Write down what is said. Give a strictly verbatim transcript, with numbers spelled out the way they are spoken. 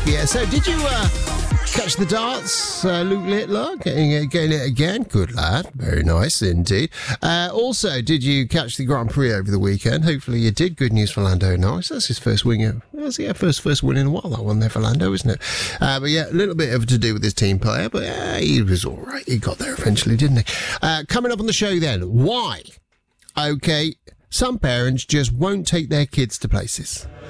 Yeah, so did you uh, catch the darts, uh, Luke Littler? Getting it, getting it again? Good lad. Very nice indeed. Uh, also, did you catch the Grand Prix over the weekend? Hopefully you did. Good news for Lando Norris. That's his first win. That's yeah, first first win in a while, that one there for Lando, isn't it? Uh, but yeah, a little bit of to do with his team player, but uh, he was all right. He got there eventually, didn't he? Uh, coming up on the show then, why? Okay, some parents just won't take their kids to places.